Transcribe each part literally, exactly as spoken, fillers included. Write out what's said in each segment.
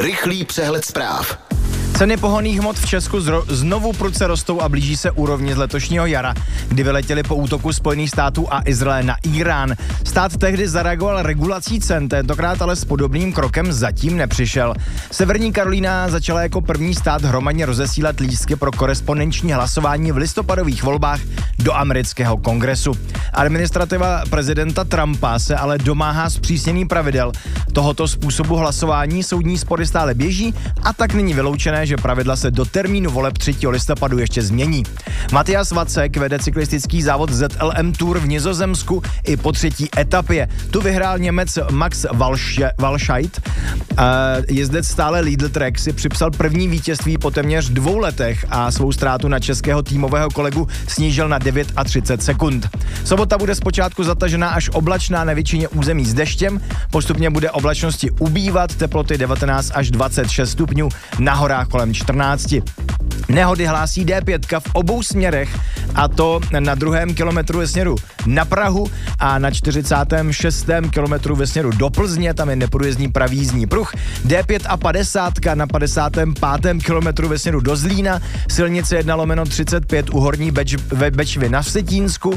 Rychlý přehled zpráv. Ceny pohonných hmot v Česku zro- znovu prudce rostou a blíží se úrovni z letošního jara, kdy vyletěli po útoku Spojených států a Izraele na Irán. Stát tehdy zareagoval regulací cen, tentokrát ale s podobným krokem zatím nepřišel. Severní Karolína začala jako první stát hromadně rozesílat lístky pro korespondenční hlasování v listopadových volbách do amerického kongresu. Administrativa prezidenta Trumpa se ale domáhá zpřísnění pravidel tohoto způsobu hlasování, soudní spory stále běží a tak není vyloučené, že pravidla se do termínu voleb třetího listopadu ještě změní. Matias Vacek vede cyklistický závod Z L M Tour v Nizozemsku i po třetí etapě. Tu vyhrál Němec Max Walscheid. Jezdec stále Lidl Trek si připsal první vítězství po téměř dvou letech a svou ztrátu na českého týmového kolegu snížil na třicet devět sekund. Sobota bude zpočátku zatažená až oblačná na většině území s deštěm, postupně bude oblačnosti ubývat, teploty devatenáct až dvacet šest stupňů, na horách kolem čtrnáct. Nehody hlásí D pět v obou směrech, a to na druhém kilometru ve směru na Prahu a na čtyřicátém šestém kilometru ve směru do Plzně, tam je neprůjezdný pravý jízdní pruh. D pět a padesát na padesátém pátém kilometru ve směru do Zlína, silnice jedna lomeno třicet pět u Horní Beč, ve Bečvy na Vsetínsku,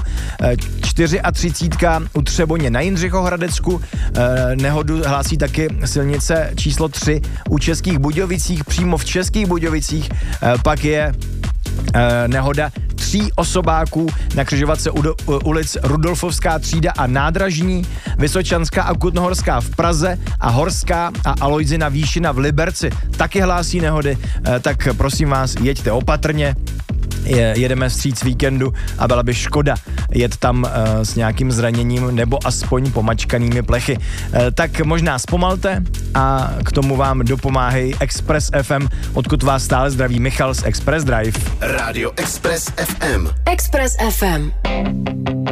třicet čtyři u Třeboně na Jindřichohradecku, nehodu hlásí taky silnice číslo tři u Českých Budějovicích, přímo v Českých Budějovicích, pak je nehoda tří osobáků na křižovatce ulic Rudolfovská třída a Nádražní, Vysočanská a Kutnohorská v Praze a Horská a Alojzina Výšina v Liberci taky hlásí nehody, tak prosím vás, jeďte opatrně. Jedeme vstříc víkendu a byla by škoda jet tam uh, s nějakým zraněním nebo aspoň pomačkanými plechy. Uh, tak možná zpomalte a k tomu vám dopomáhají Express F M, odkud vás stále zdraví Michal z Express Drive. Radio Express F M. Express F M.